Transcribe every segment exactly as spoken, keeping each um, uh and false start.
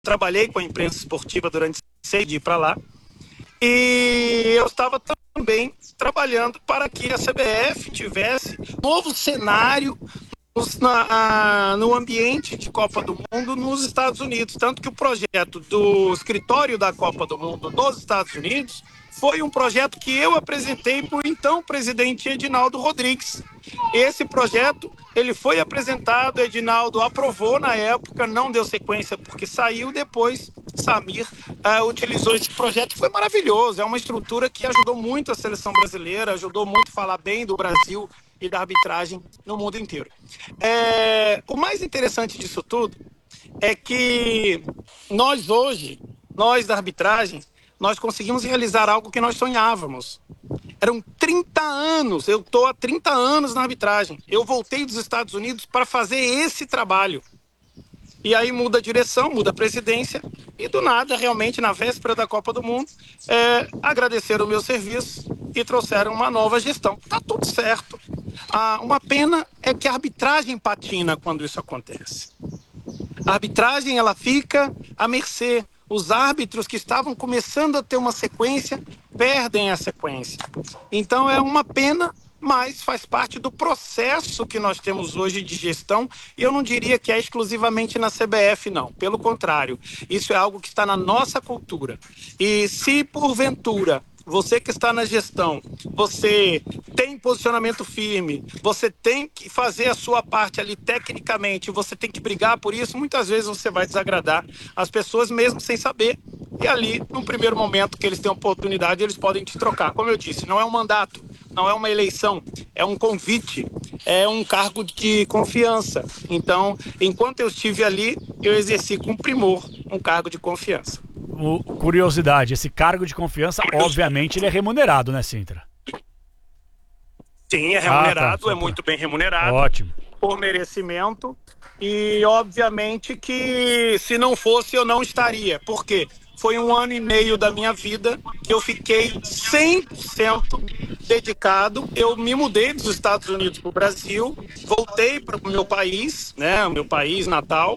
trabalhei com a imprensa esportiva durante seis dias para lá, e eu estava também trabalhando para que a C B F tivesse um novo cenário na, a, no ambiente de Copa do Mundo nos Estados Unidos. Tanto que o projeto do escritório da Copa do Mundo nos Estados Unidos foi um projeto que eu apresentei para o então presidente Edinaldo Rodrigues. Esse projeto, ele foi apresentado, Edinaldo aprovou na época, não deu sequência porque saiu depois. Samir uh, utilizou esse projeto, foi maravilhoso, é uma estrutura que ajudou muito a seleção brasileira, ajudou muito a falar bem do Brasil e da arbitragem no mundo inteiro. É, o mais interessante disso tudo é que nós hoje, nós da arbitragem, nós conseguimos realizar algo que nós sonhávamos. Eram trinta anos, eu estou há trinta anos na arbitragem. Eu voltei dos Estados Unidos para fazer esse trabalho. E aí muda a direção, muda a presidência, e do nada, realmente, na véspera da Copa do Mundo, é, agradeceram o meu serviço e trouxeram uma nova gestão. Tá tudo certo. Ah, uma pena é que a arbitragem patina quando isso acontece. A arbitragem, ela fica à mercê. Os árbitros que estavam começando a ter uma sequência, perdem a sequência. Então é uma pena, mas faz parte do processo que nós temos hoje de gestão, e eu não diria que é exclusivamente na C B F, não. Pelo contrário, isso é algo que está na nossa cultura. E se, porventura, você que está na gestão, você tem posicionamento firme, você tem que fazer a sua parte ali tecnicamente, você tem que brigar por isso, muitas vezes você vai desagradar as pessoas mesmo sem saber. E ali, no primeiro momento que eles têm oportunidade, eles podem te trocar. Como eu disse, não é um mandato, não é uma eleição, é um convite, é um cargo de confiança. Então, enquanto eu estive ali, eu exerci com primor um cargo de confiança. O, curiosidade, esse cargo de confiança, obviamente, ele é remunerado, né, Sintra? Sim, é remunerado, ah, tá, é muito bem remunerado. Ótimo. Por merecimento. E, obviamente, que se não fosse, eu não estaria. Por quê? Foi um ano e meio da minha vida que eu fiquei cem por cento dedicado. Eu me mudei dos Estados Unidos para o Brasil, voltei para o meu país, né, o meu país natal,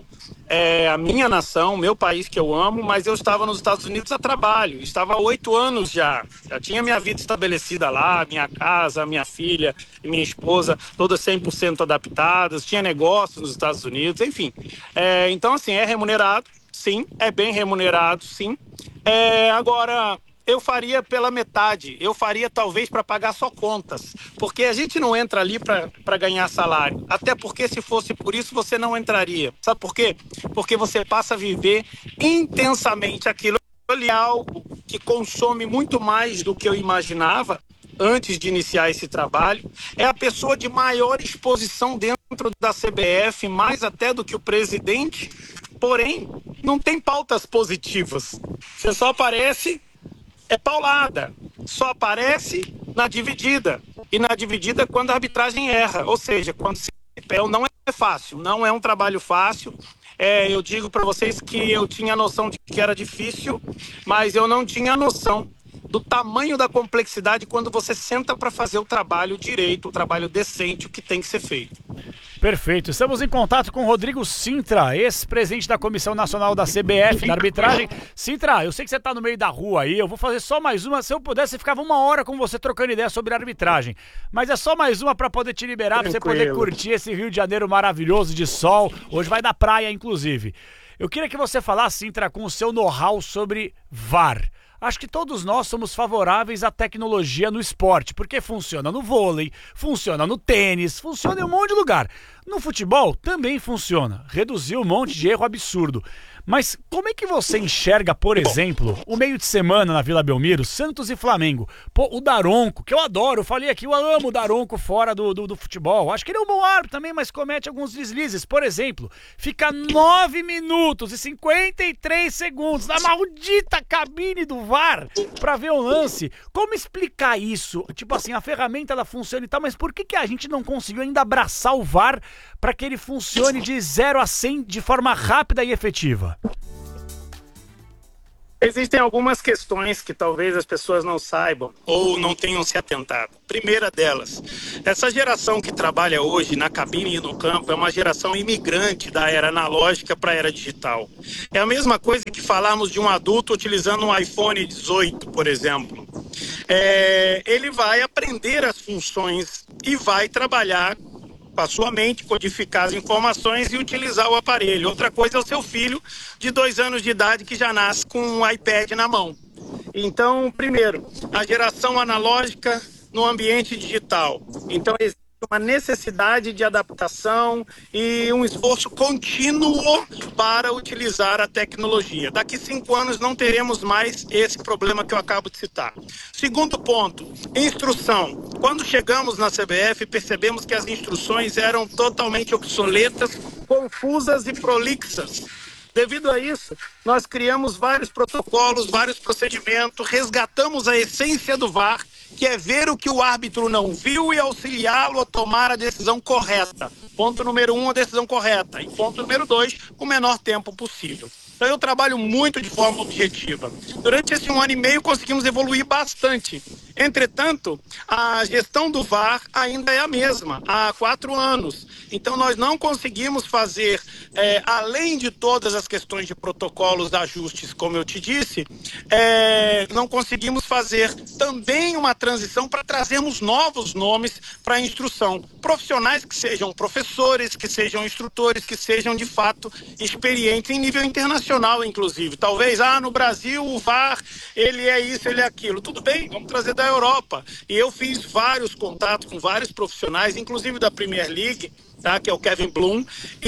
é a minha nação, meu país que eu amo, mas eu estava nos Estados Unidos a trabalho, estava há oito anos já, já tinha minha vida estabelecida lá, minha casa, minha filha e minha esposa, todas cem por cento adaptadas, tinha negócios nos Estados Unidos, enfim. É, então, assim, é remunerado. Sim, é bem remunerado, sim. É, agora, eu faria pela metade. Eu faria talvez para pagar só contas. Porque a gente não entra ali para ganhar salário. Até porque se fosse por isso, você não entraria. Sabe por quê? Porque você passa a viver intensamente aquilo ali, algo que consome muito mais do que eu imaginava antes de iniciar esse trabalho. É a pessoa de maior exposição dentro da C B F, mais até do que o presidente. Porém, não tem pautas positivas. Você só aparece, é paulada. Só aparece na dividida. E na dividida quando a arbitragem erra. Ou seja, quando se perde, não é fácil. Não é um trabalho fácil. É, eu digo para vocês que eu tinha a noção de que era difícil, mas eu não tinha a noção do tamanho da complexidade quando você senta para fazer o trabalho direito, o trabalho decente, o que tem que ser feito. Perfeito. Estamos em contato com Rodrigo Sintra, ex-presidente da Comissão Nacional da C B F, da arbitragem. Sintra, eu sei que você está no meio da rua aí, eu vou fazer só mais uma. Se eu pudesse, eu ficava uma hora com você trocando ideia sobre arbitragem. Mas é só mais uma para poder te liberar, para você poder curtir esse Rio de Janeiro maravilhoso de sol. Hoje vai da praia, inclusive. Eu queria que você falasse, Sintra, com o seu know-how sobre V A R. Acho que todos nós somos favoráveis à tecnologia no esporte, porque funciona no vôlei, funciona no tênis, funciona em um monte de lugar. No futebol também funciona, reduziu um monte de erro absurdo. Mas como é que você enxerga, por exemplo, o meio de semana na Vila Belmiro, Santos e Flamengo? Pô, o Daronco, que eu adoro, eu falei aqui, eu amo o Daronco fora do, do, do futebol. Acho que ele é um bom árbitro também, mas comete alguns deslizes. Por exemplo, fica nove minutos e cinquenta e três segundos na maldita cabine do V A R pra ver o lance. Como explicar isso? Tipo assim, a ferramenta ela funciona e tal, mas por que, que a gente não conseguiu ainda abraçar o V A R para que ele funcione de zero a cem de forma rápida e efetiva? Existem algumas questões que talvez as pessoas não saibam ou não tenham se atentado. Primeira delas, essa geração que trabalha hoje na cabine e no campo é uma geração imigrante da era analógica para a era digital. É a mesma coisa que falarmos de um adulto utilizando um iPhone dezoito, por exemplo. É, ele vai aprender as funções e vai trabalhar com a sua mente, codificar as informações e utilizar o aparelho. Outra coisa é o seu filho de dois anos de idade que já nasce com um iPad na mão. Então, primeiro, a geração analógica no ambiente digital. Então, existe uma necessidade de adaptação e um esforço contínuo para utilizar a tecnologia. Daqui cinco anos não teremos mais esse problema que eu acabo de citar. Segundo ponto, instrução. Quando chegamos na C B F, percebemos que as instruções eram totalmente obsoletas, confusas e prolixas. Devido a isso, nós criamos vários protocolos, vários procedimentos, resgatamos a essência do V A R, que é ver o que o árbitro não viu e auxiliá-lo a tomar a decisão correta. Ponto número um, a decisão correta. E ponto número dois, o menor tempo possível. Então eu trabalho muito de forma objetiva. Durante esse um ano e meio conseguimos evoluir bastante. Entretanto, a gestão do V A R ainda é a mesma, há quatro anos. Então nós não conseguimos fazer, é, além de todas as questões de protocolos, ajustes, como eu te disse, é, não conseguimos fazer também uma transição para trazermos novos nomes para a instrução. Profissionais que sejam professores, que sejam instrutores, que sejam de fato experientes em nível internacional, inclusive. Talvez, ah, no Brasil o V A R, ele é isso, ele é aquilo. Tudo bem, vamos trazer da Europa. E eu fiz vários contatos com vários profissionais, inclusive da Premier League, tá, que é o Kevin Bloom,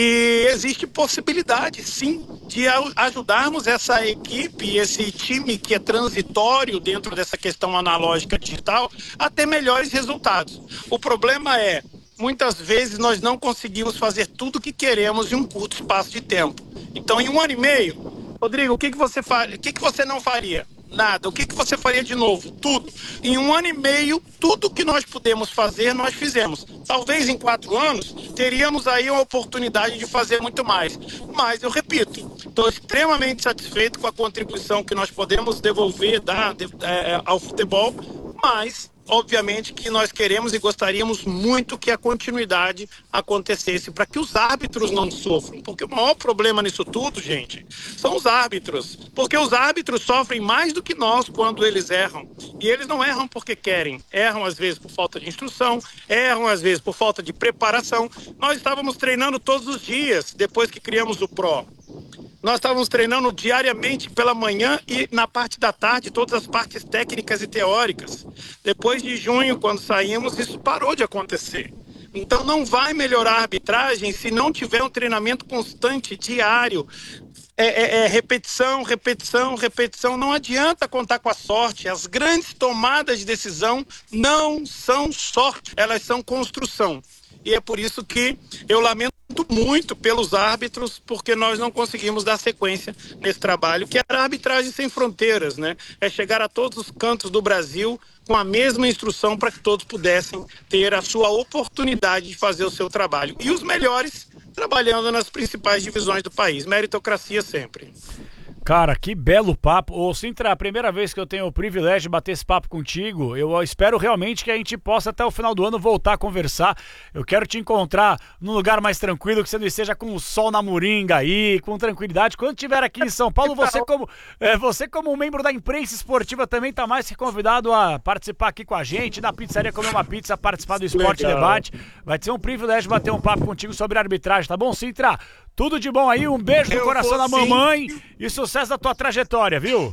e existe possibilidade, sim, de ajudarmos essa equipe, esse time que é transitório dentro dessa questão analógica digital, a ter melhores resultados. O problema é, muitas vezes nós não conseguimos fazer tudo o que queremos em um curto espaço de tempo. Então, em um ano e meio, Rodrigo, o que, que, você, fa... o que, que você não faria? Nada. O que, que você faria de novo? Tudo. Em um ano e meio, tudo que nós pudemos fazer, nós fizemos. Talvez em quatro anos, teríamos aí uma oportunidade de fazer muito mais. Mas, eu repito, estou extremamente satisfeito com a contribuição que nós podemos devolver dar, de, é, ao futebol, mas obviamente que nós queremos e gostaríamos muito que a continuidade acontecesse para que os árbitros não sofram, porque o maior problema nisso tudo, gente, são os árbitros, porque os árbitros sofrem mais do que nós quando eles erram, e eles não erram porque querem, erram às vezes por falta de instrução, erram às vezes por falta de preparação. Nós estávamos treinando todos os dias depois que criamos o Pro. Nós estávamos treinando diariamente pela manhã e na parte da tarde, todas as partes técnicas e teóricas. Depois de junho, quando saímos, isso parou de acontecer. Então não vai melhorar a arbitragem se não tiver um treinamento constante, diário. É, é, é repetição, repetição, repetição. Não adianta contar com a sorte. As grandes tomadas de decisão não são sorte, elas são construção. E é por isso que eu lamento muito pelos árbitros, porque nós não conseguimos dar sequência nesse trabalho, que era a arbitragem sem fronteiras, né? É chegar a todos os cantos do Brasil com a mesma instrução para que todos pudessem ter a sua oportunidade de fazer o seu trabalho. E os melhores trabalhando nas principais divisões do país. Meritocracia sempre. Cara, que belo papo. Ô, Cintra, a primeira vez que eu tenho o privilégio de bater esse papo contigo, eu espero realmente que a gente possa até o final do ano voltar a conversar. Eu quero te encontrar num lugar mais tranquilo, que você não esteja com o sol na moringa aí, com tranquilidade. Quando estiver aqui em São Paulo, você como, é, você como um membro da imprensa esportiva também tá mais que convidado a participar aqui com a gente, na pizzaria comer uma pizza, participar do Esporte Legal. Debate. Vai ser um privilégio bater um papo contigo sobre arbitragem, tá bom, Cintra? Tudo de bom aí, um beijo no eu coração da mamãe sim. E sucesso da tua trajetória, viu?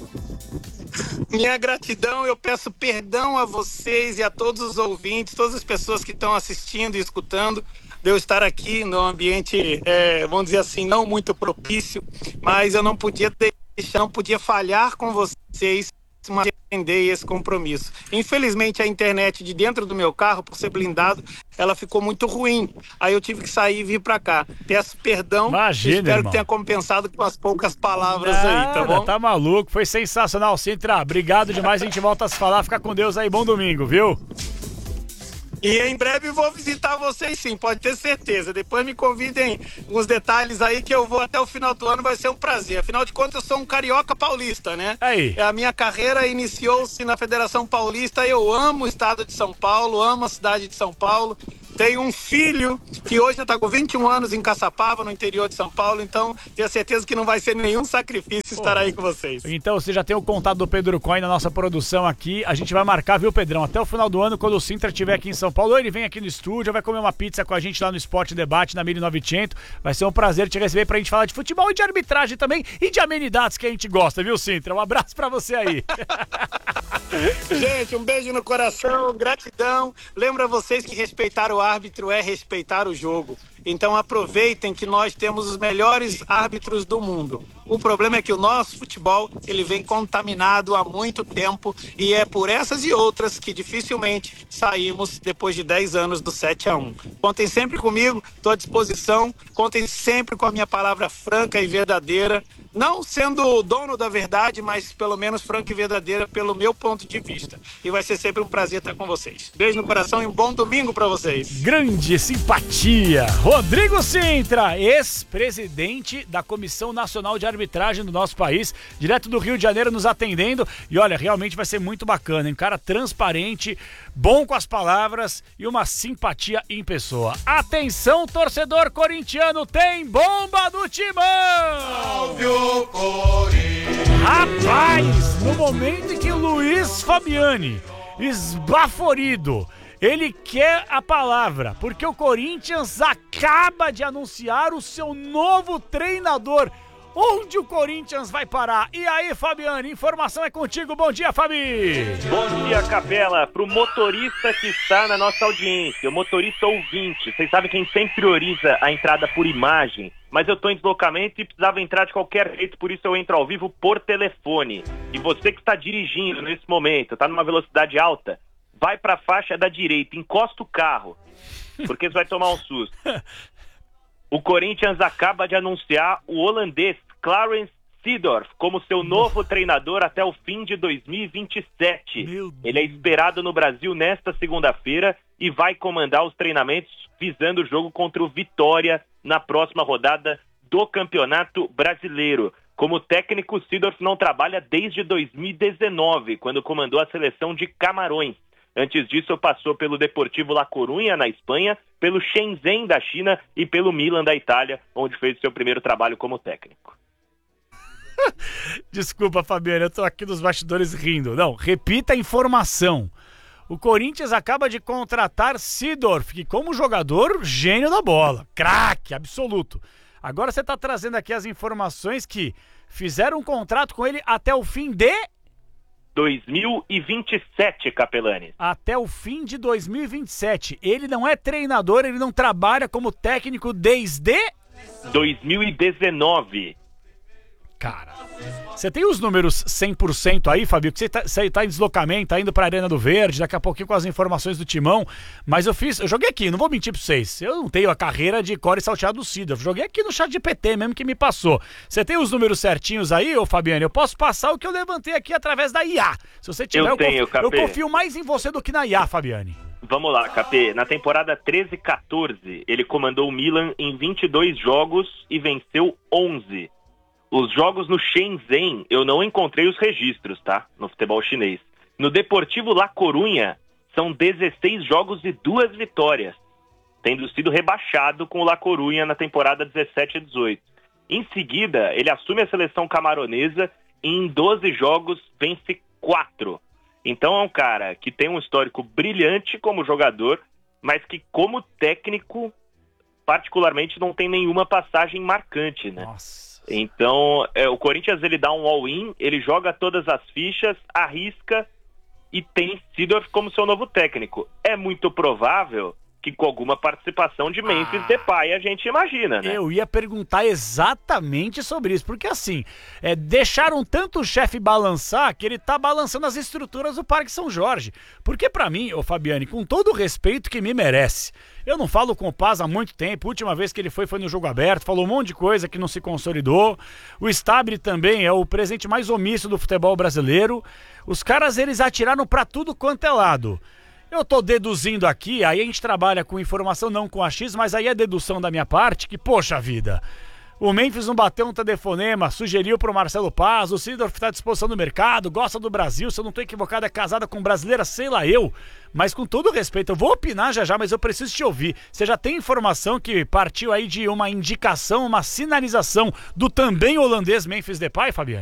Minha gratidão, eu peço perdão a vocês e a todos os ouvintes, todas as pessoas que estão assistindo e escutando, de eu estar aqui no ambiente, é, vamos dizer assim, não muito propício, mas eu não podia deixar, não podia falhar com vocês, atender esse compromisso. Infelizmente a internet de dentro do meu carro, por ser blindado, ela ficou muito ruim. Aí eu tive que sair e vir pra cá. Peço perdão. Imagina, espero irmão. que tenha compensado com as poucas palavras Nada, aí, tá bom? Tá maluco, foi sensacional, Cintra. Obrigado demais, a gente volta a se falar. Fica com Deus aí, bom domingo, viu? E em breve vou visitar vocês sim, pode ter certeza. Depois me convidem uns detalhes aí que eu vou até o final do ano, vai ser um prazer. Afinal de contas, eu sou um carioca paulista, né? Aí. A minha carreira iniciou-se na Federação Paulista. Eu amo o estado de São Paulo, amo a cidade de São Paulo. Tenho um filho que hoje está com vinte e um anos em Caçapava, no interior de São Paulo, então tenho certeza que não vai ser nenhum sacrifício estar aí com vocês. Então você já tem o contato do Pedro Coin na nossa produção aqui, a gente vai marcar, viu, Pedrão? Até o final do ano, quando o Sintra estiver aqui em São Paulo, ou ele vem aqui no estúdio, vai comer uma pizza com a gente lá no Esporte Debate, na mil e novecentos. Vai ser um prazer te receber pra gente falar de futebol e de arbitragem também, e de amenidades que a gente gosta, viu, Sintra? Um abraço pra você aí. Gente, um beijo no coração, gratidão. Lembra vocês que respeitar o árbitro é respeitar o jogo. Então aproveitem que nós temos os melhores árbitros do mundo. O problema é que o nosso futebol, ele vem contaminado há muito tempo e é por essas e outras que dificilmente saímos depois de dez anos do sete a um. Contem sempre comigo, estou à disposição. Contem sempre com a minha palavra franca e verdadeira. Não sendo o dono da verdade, mas pelo menos franca e verdadeira pelo meu ponto de vista. E vai ser sempre um prazer estar com vocês. Beijo no coração e um bom domingo para vocês. Grande simpatia. Rodrigo Sintra, ex-presidente da Comissão Nacional de Arbitragem do nosso país, direto do Rio de Janeiro nos atendendo. E olha, realmente vai ser muito bacana, hein? Um cara transparente, bom com as palavras e uma simpatia em pessoa. Atenção, torcedor corintiano, tem bomba do Timão! Salve o Corinthians! Rapaz, no momento em que o Luiz Fabiani, esbaforido, ele quer a palavra, porque o Corinthians acaba de anunciar o seu novo treinador. Onde o Corinthians vai parar? E aí, Fabiane, informação é contigo. Bom dia, Fabi! Bom dia, Capela. Pro motorista que está na nossa audiência, o motorista ouvinte, vocês sabem que a gente sempre prioriza a entrada por imagem, mas eu tô em deslocamento e precisava entrar de qualquer jeito, por isso eu entro ao vivo por telefone. E você que está dirigindo nesse momento, tá numa velocidade alta, vai pra faixa da direita, encosta o carro, porque você vai tomar um susto. O Corinthians acaba de anunciar o holandês Clarence Seedorf como seu novo treinador até o fim de dois mil e vinte e sete. Ele é esperado no Brasil nesta segunda-feira e vai comandar os treinamentos visando o jogo contra o Vitória na próxima rodada do Campeonato Brasileiro. Como técnico, Seedorf não trabalha desde dois mil e dezenove, quando comandou a seleção de Camarões. Antes disso, passou pelo Deportivo La Coruña, na Espanha, pelo Shenzhen, da China, e pelo Milan, da Itália, onde fez seu primeiro trabalho como técnico. Desculpa, Fabiano, eu tô aqui nos bastidores rindo. Não, repita a informação. O Corinthians acaba de contratar Seedorf, que como jogador, gênio da bola. Craque, absoluto. Agora você tá trazendo aqui as informações que fizeram um contrato com ele até o fim de... dois mil e vinte e sete, Capelani. Até o fim de dois mil e vinte e sete. Ele não é treinador, ele não trabalha como técnico desde... dois mil e dezenove. Cara, você tem os números cem por cento aí, Fabio? Que você tá, você tá em deslocamento, tá indo pra Arena do Verde, daqui a pouquinho com as informações do Timão. Mas eu fiz, eu joguei aqui, não vou mentir pra vocês. Eu não tenho a carreira de core salteado do Cida. Joguei aqui no chat G P T mesmo que me passou. Você tem os números certinhos aí, ô Fabiano? Eu posso passar o que eu levantei aqui através da I A. Se você tiver, eu, eu, tenho, confio, eu confio mais em você do que na I A, Fabiane. Vamos lá, Capê. Na temporada treze quatorze, ele comandou o Milan em vinte e dois jogos e venceu onze. Os jogos no Shenzhen, eu não encontrei os registros, tá? No futebol chinês. No Deportivo La Coruña, são dezesseis jogos e duas vitórias, tendo sido rebaixado com o La Coruña na temporada dezessete e dezoito. Em seguida, ele assume a seleção camaronesa e em doze jogos vence quatro. Então é um cara que tem um histórico brilhante como jogador, mas que como técnico, particularmente, não tem nenhuma passagem marcante, né? Nossa. Então, é, o Corinthians ele dá um all-in, ele joga todas as fichas, arrisca e tem Seedorf como seu novo técnico. É muito provável que com alguma participação de Memphis Ah. Depay a gente imagina, né? Eu ia perguntar exatamente sobre isso, porque assim, é, deixaram tanto o chefe balançar que ele tá balançando as estruturas do Parque São Jorge. Porque pra mim, ô Fabiane, com todo o respeito que me merece, eu não falo com o Paz há muito tempo, a última vez que ele foi foi no jogo aberto, falou um monte de coisa que não se consolidou. O Stabile também é o presente mais omisso do futebol brasileiro. Os caras, eles atiraram pra tudo quanto é lado. Eu tô deduzindo aqui, aí a gente trabalha com informação, não com achismo, mas aí é dedução da minha parte que, poxa vida, o Memphis não bateu um telefonema, sugeriu pro Marcelo Paz, o Seedorf tá à disposição do mercado, gosta do Brasil, se eu não tô equivocado é casada com brasileira, sei lá eu. Mas com todo respeito, eu vou opinar já já, mas eu preciso te ouvir. Você já tem informação que partiu aí de uma indicação, uma sinalização do também holandês Memphis Depay, Fabiano?